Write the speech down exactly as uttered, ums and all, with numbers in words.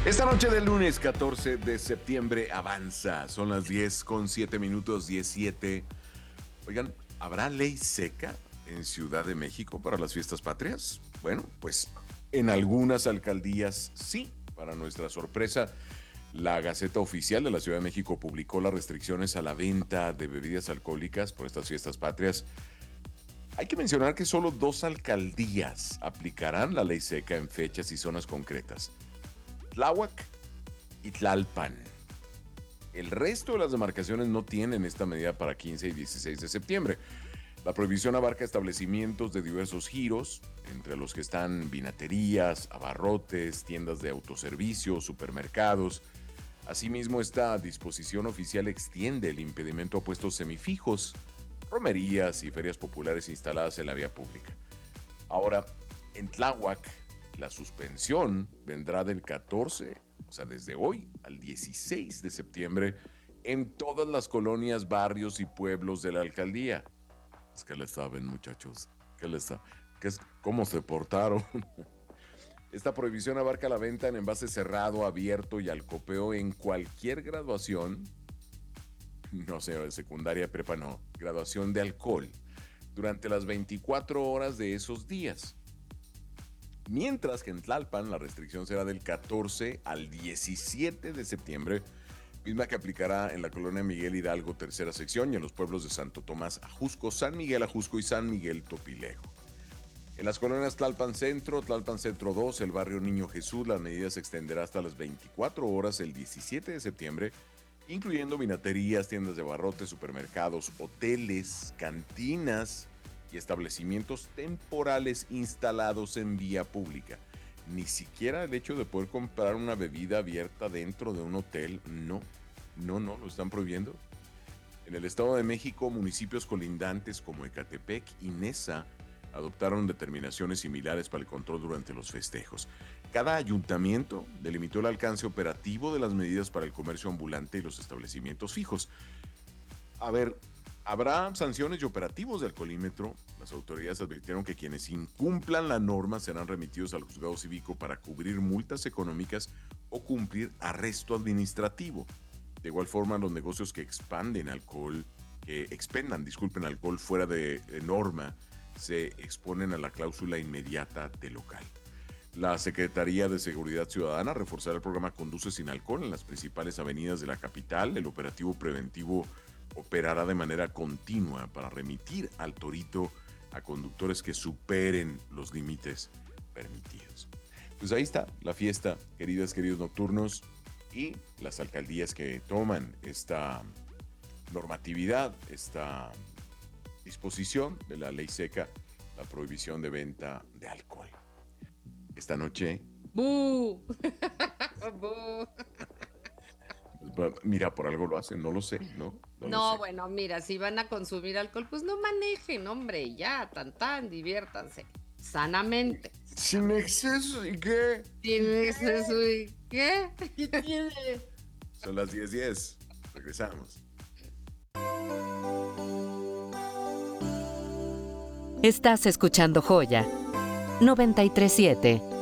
Esta noche del lunes catorce de septiembre avanza. Son las diez con siete minutos, diecisiete. Oigan, ¿habrá ley seca en Ciudad de México para las fiestas patrias? Bueno, pues en algunas alcaldías sí. Para nuestra sorpresa, la Gaceta Oficial de la Ciudad de México publicó las restricciones a la venta de bebidas alcohólicas por estas fiestas patrias. Hay que mencionar que solo dos alcaldías aplicarán la ley seca en fechas y zonas concretas: Tláhuac y Tlalpan. El resto de las demarcaciones no tienen esta medida para quince y dieciséis de septiembre. La prohibición abarca establecimientos de diversos giros, entre los que están vinaterías, abarrotes, tiendas de autoservicio, supermercados. Asimismo, esta disposición oficial extiende el impedimento a puestos semifijos, romerías y ferias populares instaladas en la vía pública. Ahora, en Tláhuac, la suspensión vendrá del catorce, o sea, desde hoy al dieciséis de septiembre, en todas las colonias, barrios y pueblos de la alcaldía. Es que le saben, muchachos, ¿qué les saben? ¿Qué es, ¿Cómo se portaron? Esta prohibición abarca la venta en envase cerrado, abierto y al copeo en cualquier graduación, no sé, secundaria, prepa, no, graduación de alcohol, durante las veinticuatro horas de esos días. Mientras que en Tlalpan la restricción será del catorce al diecisiete de septiembre, misma que aplicará en la colonia Miguel Hidalgo, tercera sección, y en los pueblos de Santo Tomás Ajusco, San Miguel Ajusco y San Miguel Topilejo. En las colonias Tlalpan Centro, Tlalpan Centro dos, el barrio Niño Jesús, la medida se extenderá hasta las veinticuatro horas el diecisiete de septiembre, incluyendo vinaterías, tiendas de abarrotes, supermercados, hoteles, cantinas y establecimientos temporales instalados en vía pública. Ni siquiera el hecho de poder comprar una bebida abierta dentro de un hotel, no, no, no, lo están prohibiendo. En el Estado de México, municipios colindantes como Ecatepec y Nesa adoptaron determinaciones similares para el control durante los festejos. Cada ayuntamiento delimitó el alcance operativo de las medidas para el comercio ambulante y los establecimientos fijos. A ver, habrá sanciones y operativos de alcoholímetro. Las autoridades advirtieron que quienes incumplan la norma serán remitidos al juzgado cívico para cubrir multas económicas o cumplir arresto administrativo. De igual forma, los negocios que expanden alcohol, que expendan, disculpen, alcohol fuera de, de norma, se exponen a la cláusula inmediata del local. La Secretaría de Seguridad Ciudadana reforzará el programa Conduce sin Alcohol en las principales avenidas de la capital. El operativo preventivo operará de manera continua para remitir al torito a conductores que superen los límites permitidos. Pues ahí está la fiesta, queridas, queridos nocturnos, y las alcaldías que toman esta normatividad, esta disposición de la ley seca, la prohibición de venta de alcohol. Esta noche... ¡Bú! ¡Bú! Mira, por algo lo hacen, no lo sé, ¿no? No, No, lo sé. bueno, mira, si van a consumir alcohol, pues no manejen, hombre, ya, tan tan, diviértanse, sanamente. Sin exceso, ¿y qué? Sin exceso, ¿y qué? ¿Qué tiene? Son las diez diez. Regresamos. Estás escuchando Joya noventa y tres punto siete.